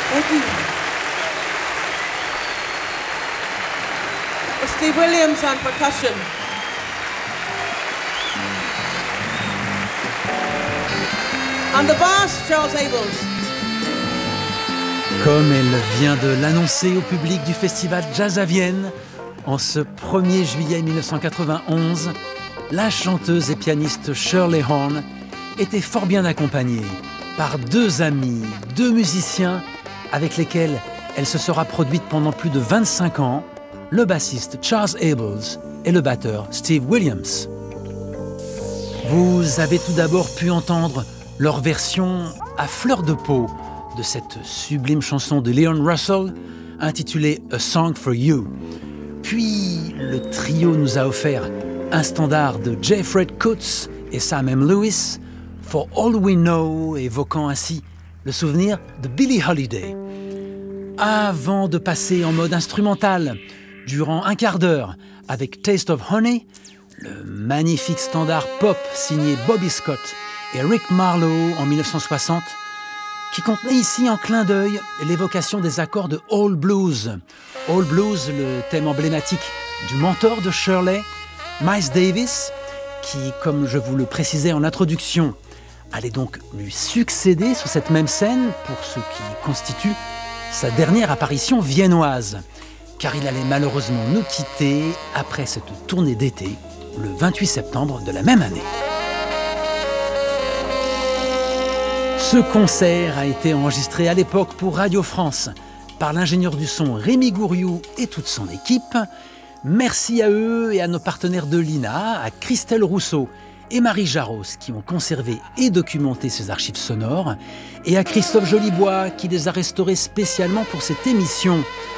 Thank you. Steve Williams on percussion. On the bass, Charles Abels. Comme elle vient de l'annoncer au public du festival Jazz à Vienne, en ce 1er juillet 1991, la chanteuse et pianiste Shirley Horn était fort bien accompagnée par deux amis, deux musiciens avec lesquels elle se sera produite pendant plus de 25 ans, le bassiste Charles Abels et le batteur Steve Williams. Vous avez tout d'abord pu entendre leur version à fleur de peau de cette sublime chanson de Leon Russell intitulée A Song for You. Puis le trio nous a offert un standard de J. Fred Coates et Sam M. Lewis, For All We Know, évoquant ainsi le souvenir de Billie Holiday. Avant de passer en mode instrumental, durant un quart d'heure, avec Taste of Honey, le magnifique standard pop signé Bobby Scott et Rick Marlowe en 1960, qui contenait ici en clin d'œil l'évocation des accords de All Blues. All Blues, le thème emblématique du mentor de Shirley, Miles Davis, qui, comme je vous le précisais en introduction, allait donc lui succéder sur cette même scène pour ce qui constitue sa dernière apparition viennoise, car il allait malheureusement nous quitter après cette tournée d'été, le 28 septembre de la même année. Ce concert a été enregistré à l'époque pour Radio France par l'ingénieur du son Rémi Gouriou et toute son équipe. Merci à eux et à nos partenaires de l'INA, à Christelle Rousseau et Marie Jaros qui ont conservé et documenté ces archives sonores, et à Christophe Jolibois qui les a restaurées spécialement pour cette émission.